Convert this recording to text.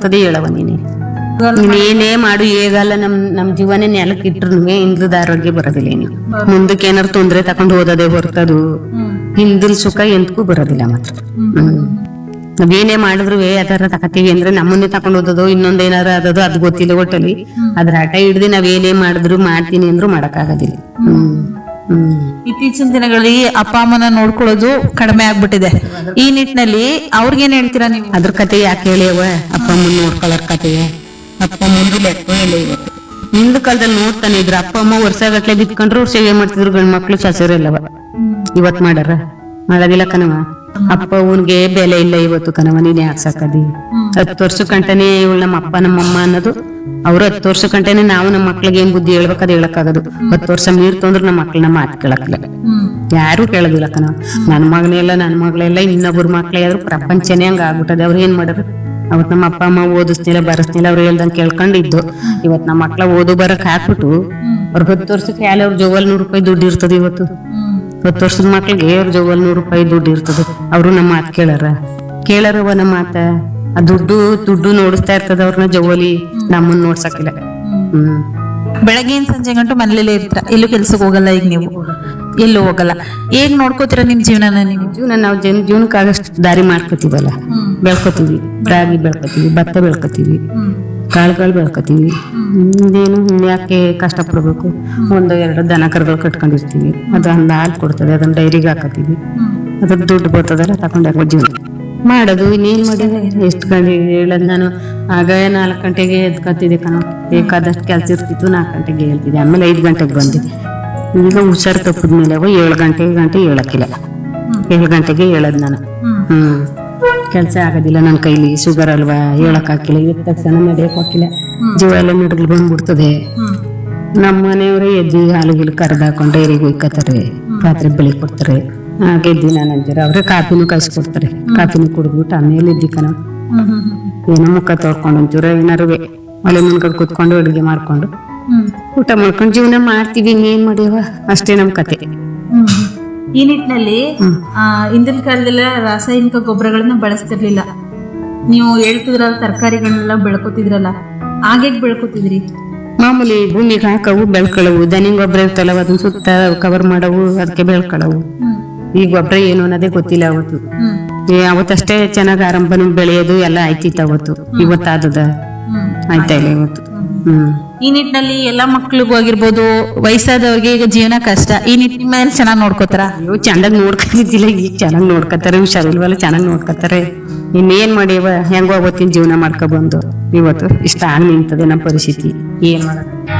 ಬರ್ತದೆ ಹೇಳವ ನೀನೆ. ನೀನೇನೇ ಮಾಡು ಹೇಗಲ್ಲ ನಮ್ ಜೀವನ ನೆಲಕ್ಕೆ ಇಟ್ರು ಹಿಂದ್ಲದ ಆರೋಗ್ಯ ಬರೋದಿಲ್ಲ. ಏನು ಮುಂದಕ್ಕೆ ಏನಾರು ತೊಂದ್ರೆ ತಕೊಂಡ್ ಓದೋದೇ ಬರ್ತದು, ಹಿಂದಿಲ್ ಸುಖ ಎಂತಕ್ಕೂ ಬರೋದಿಲ್ಲ ಮಾತ್ರ. ನಾವೇನೇ ಮಾಡಿದ್ರು ಯಾವ್ದಾರ ತಕತೀವಿ ಅಂದ್ರೆ ನಮ್ಮನ್ನೇ ತಕೊಂಡ್ ಓದೋದು ಇನ್ನೊಂದ್ ಏನಾರ ಆದದು ಅದು ಗೊತ್ತಿಲ್ಲ. ಒಟ್ಟಲ್ಲಿ ಅದ್ರ ಆಟ ಹಿಡ್ದು ನಾವೇನೇ ಮಾಡಿದ್ರು ಮಾಡ್ತೀನಿ ಅಂದ್ರು ಮಾಡಕ್ ಆಗೋದಿಲ್ಲ. ಇತ್ತೀಚಿನ ದಿನಗಳಲ್ಲಿ ಅಪ್ಪ ಅಮ್ಮನ ನೋಡ್ಕೊಳ್ಳೋದು ಕಡಿಮೆ ಆಗ್ಬಿಟ್ಟಿದೆ. ಈ ನಿಟ್ಟಿನಲ್ಲಿ ಅವ್ರಿಗೇನ್ ಹೇಳ್ತೀರಾ ನೀವು? ಅದ್ರ ಕತೆ ಯಾಕೆ ಹೇಳಿಯವ? ಅಪ್ಪ ಅಮ್ಮನ್ ನೋಡ್ಕೊಳ್ಳೋರ್ ಕತೆ ಅಪ್ಪ ಅಮ್ಮಂದು ಲೆಕ್ಕ ಇಲ್ಲ. ಇವತ್ತು ಹಿಂದ್ ಕಾಲದಲ್ಲಿ ನೋಡ್ತಾನೆ ಇದ್ರು ಅಪ್ಪ ಅಮ್ಮ ವರ್ಷ ಗಟ್ಲೆ ಬಿತ್ಕೊಂಡ್ರು ಸೇವೆ ಮಾಡ್ತಿದ್ರು ಗಂಡ್ ಮಕ್ಳು ಸಸರಿಲ್ಲವ. ಇವತ್ ಮಾಡೋದಿಲ್ಲ ಕಣವ. ಅಪ್ಪ ಅವನ್ಗೆ ಬೆಲೆ ಇಲ್ಲ ಇವತ್ತು ಕಣವ. ನೀನ್ ಯಾಕೆ ಸಾಕದಿ? 10 ವರ್ಷ ಕಂಟನೆ ಇವಳು ನಮ್ಮ ಅಪ್ಪ ನಮ್ಮಮ್ಮ ಅನ್ನೋದು. ಅವ್ರು 10 ವರ್ಷ ಕಂಟನೆ ನಾವು ನಮ್ಮ ಮಕ್ಳಿಗೆ ಏನ್ ಬುದ್ಧಿ ಹೇಳ್ಬೇಕದ ಹೇಳಕ್ಕಾಗದು. 10 ವರ್ಷ ಮೀರ್ತು ಅಂದ್ರೆ ನಮ್ಮ ಮಕ್ಳನ್ನ ಮಾತು ಕೇಳಕ್ಕಿಲ್ಲ, ಯಾರು ಕೇಳೋದಿಲ್ಲ ಕಣವ. ನನ್ ಮಗಳೆಲ್ಲ ಇನ್ನೊಬ್ರ ಮಕ್ಳೇ ಆದ್ರೂ ಪ್ರಪಂಚನೇ ಹಂಗ ಆಗ್ಬಿಟ್ಟದೆ. ಅವ್ರು ಏನ್ ಮಾಡೋರು? ಅವತ್ ನಮ್ಮ ಅಪ್ಪ ಅಮ್ಮ ಓದಿಸ್ನಿಲ್ಲ ಬರಸ್ನಿಲ್ಲ, ಅವ್ರು ಹೇಳ್ದಂಗೆ ಕೇಳ್ಕೊಂಡಿದ್ದು. ಇವತ್ ನಮ್ಮ ಮಕ್ಳ ಓದು ಬರಕ್ ಹಾಕ್ಬಿಟ್ಟು ಅವ್ರ 10 ವರ್ಷಕ್ಕೆ ಯಾಲೆ ಅವ್ರ ಜೋವಲ್ 100 ರೂಪಾಯಿ ದುಡ್ಡು ಇರ್ತದೆ. ಇವತ್ತು 10 ವರ್ಷದ ಮಕ್ಳಿಗೆ ಅವ್ರ ಜೋವಲ್ 100 ರೂಪಾಯಿ ದುಡ್ಡು ಇರ್ತದೆ. ಅವ್ರು ನಮ್ಮ ಮಾತು ಕೇಳರವ ನಮ್ಮ ಮಾತ. ಆ ದುಡ್ಡು ನೋಡಿಸ್ತಾ ಇರ್ತದ ಅವ್ರನ್ನ ಜೋವಲಿ, ನಮ್ಮನ್ನ ನೋಡ್ಸಕ್ಕಿಲ್ಲ. ಬೆಳಗ್ಗೆಯಿಂದ ಸಂಜೆ ಗಂಟು ಮನೇಲೇ ಇರ್ತೀರ, ಎಲ್ಲೂ ಕೆಲ್ಸಕ್ಕೆ ಹೋಗಲ್ಲ? ಈಗ ನೀವು ಎಲ್ಲೂ ಹೋಗಲ್ಲ, ಹೇಗ್ ನೋಡ್ಕೋತೀರ ನಿಮ್ ಜೀವನನ? ನೀವು ನಾವು ಜೀವನಕ್ಕಾಗಷ್ಟು ದಾರಿ ಮಾಡ್ಕೋತೀವಲ್ಲ, ಬೆಳ್ಕೊತೀವಿ. ರಾಗಿ ಬೆಳ್ಕೊತೀವಿ, ಭತ್ತ ಬೆಳ್ಕೊತೀವಿ, ಕಾಳುಗಳು ಬೆಳ್ಕೊತೀವಿ. ಇನ್ನೇನು ಯಾಕೆ ಕಷ್ಟ ಪಡ್ಬೇಕು? 1-2 ದನ ಕರುಗಳು ಕಟ್ಕೊಂಡಿರ್ತೀವಿ, ಅದನ್ನ ಹಾಲು ಕೊಡ್ತದೆ, ಅದನ್ನ ಡೈರಿಗೆ ಹಾಕತೀವಿ, ಅದ್ರ ದುಡ್ಡು ಬರ್ತದಲ್ಲ ತಕೊಂಡಾಗ ಜೀವನ ಮಾಡೋದು. ಇನ್ನೇನ್ ಮಾಡಿದ್ರೆ ಎಷ್ಟು ಗಂಟೆ ಹೇಳದ್ ನಾನು? ಆಗ 4 ಗಂಟೆಗೆ ಎದ್ಕೊತಿದ್ದೆ ಕಣ. ಬೇಕಾದಷ್ಟು ಕೆಲ್ಸ ಇರ್ತಿತ್ತು, 4 ಗಂಟೆಗೆ ಹೇಳ್ತಿದ್ದೆ. ಆಮೇಲೆ 5 ಗಂಟೆಗೆ ಬಂದೆ. ಈಗ ಹುಷಾರು ತಪ್ಪಿದ್ಮೇಲೆ 7 ಗಂಟೆ ಹೇಳಕ್ಕಿಲ್ಲ. 7 ಗಂಟೆಗೆ ಹೇಳದ್ ನಾನು. ಕೆಲ್ಸ ಆಗೋದಿಲ್ಲ ನನ್ನ ಕೈಲಿ, ಶುಗರ್ ಅಲ್ವಾ, ಹೇಳಕ್ ಹಾಕಿಲ್ಲ. ಎದ್ದ ತಕ್ಷಣ ನಡೆಯಕ್ ಹಾಕಿಲ್ಲ, ಜೀವ ಎಲ್ಲ ನಡಲ್ ಬಂದ್ಬಿಡ್ತದೆ. ನಮ್ಮ ಮನೆಯವ್ರೆ ಎದ್ದಿ ಹಾಲು ಗಿಲು ಕರೆದು ಹಾಕೊಂಡು ಡೈರಿಗೆ ಒಯ್ಕೋತಾರೆ, ರಾತ್ರಿ ಬೆಳಿಗ್ಗೆ ಕೊಡ್ತಾರೆ. ಗೆದ್ದಿ ನಾನು ಅಂತೀರ ಅವ್ರೆ ಕಾಪಿನೂ ಕಾಯಿಸ್ಕೊಡ್ತಾರೆ. ಕಾಪಿನೂ ಕುಡಿದ್ಬಿಟ್ಟು ಆಮೇಲೆ ಎದ್ದಿಕ ನಾವು ಏನೋ ಮುಖ ತೊಳ್ಕೊಂಡು ಒಂಚೂರ ಏನಾರು ಒಲೆ ಮುಂದ್ಗಡೆ ಕುತ್ಕೊಂಡು ಅಡುಗೆ ಮಾಡ್ಕೊಂಡು ಊಟ ಮಾಡ್ಕೊಂಡು ಜೀವನ ಮಾಡ್ತೀವಿ. ಇನ್ನೇನ್ ಮಾಡ್ಯವ? ಅಷ್ಟೇ ನಮ್ ಕತೆ. ಈ ನಿಟ್ಟಿನಲ್ಲಿ ಹಿಂದಿನ ಕಾಲದಲ್ಲ ರಾಸಾಯನಿಕ ಗೊಬ್ಬರಗಳನ್ನ ಬಳಸ್ತಿರ್ಲಿಲ್ಲ. ನೀವು ಹೇಳ್ತಿದ್ರಲ್ಲ ತರಕಾರಿಗಳನ್ನೆಲ್ಲ ಬೆಳ್ಕೊತಿದ್ರಲ್ಲ, ಹಾಗೆ ಬೆಳ್ಕೊತಿದ್ರಿ? ಮಾಮೂಲಿ ಭೂಮಿಗೆ ಹಾಕವು ಬೆಳ್ಕೊಳ್ಳವು, ದನಿಂಗ್ ಗೊಬ್ಬರ ಇರ್ತಲ್ಲ ಅದನ್ನ ಸುತ್ತ ಕವರ್ ಮಾಡವು, ಅದಕ್ಕೆ ಬೆಳ್ಕೊಳ್ಳವು. ಈ ಗೊಬ್ಬರ ಏನು ಅನ್ನೋದೇ ಗೊತ್ತಿಲ್ಲ ಅವತ್ತು. ಅವತ್ತಷ್ಟೇ ಚೆನ್ನಾಗ್ ಆರಂಭನ ಬೆಳೆಯೋದು ಎಲ್ಲ ಆಯ್ತಿತ್ತು ಅವತ್ತು. ಇವತ್ತಾದದ ಆಯ್ತಾ ಇಲ್ಲ ಇವತ್ತು. ಈ ನಿಟ್ಟಿನಲ್ಲಿ ಎಲ್ಲಾ ಮಕ್ಳಿಗೂ ಆಗಿರ್ಬೋದು, ವಯಸ್ಸಾದವ್ರಿಗೆ ಈಗ ಜೀವನ ಕಷ್ಟ. ಈ ನಿಟ್ಟಿನ ಮೇಲೆ ಚೆನ್ನಾಗ್ ನೋಡ್ಕೋತಾರ? ಅಯ್ಯೋ ಚೆನ್ನಾಗ್ ನೋಡ್ಕೊತಿದ್ದಿಲ್ಲ, ಈಗ ಚೆನ್ನಾಗ್ ನೋಡ್ಕೊತಾರೆ. ಹುಷಾರಿಲ್ವಲ್ಲ, ಚೆನ್ನಾಗ್ ನೋಡ್ಕೊತಾರೆ. ಇನ್ನೇನ್ ಮಾಡಿಯವ? ಹೆಂಗೋ ಅವತ್ತಿನ ಜೀವನ ಮಾಡ್ಕೊ ಬಂದು ಇವತ್ತು ಇಷ್ಟ ಆಗಿ ನಿಂತದೆ ನಮ್ಮ ಪರಿಸ್ಥಿತಿ. ಏನ್ ಮಾಡೋದು?